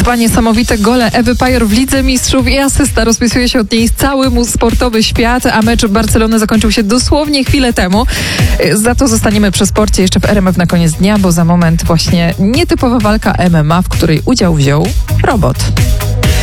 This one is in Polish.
Dwa niesamowite gole Ewy Pajor w Lidze Mistrzów i asysta. Rozpisuje się od niej cały sportowy świat, a mecz Barcelony zakończył się dosłownie chwilę temu. Za to zostaniemy przy sporcie jeszcze w RMF na koniec dnia, bo za moment właśnie nietypowa walka MMA, w której udział wziął robot.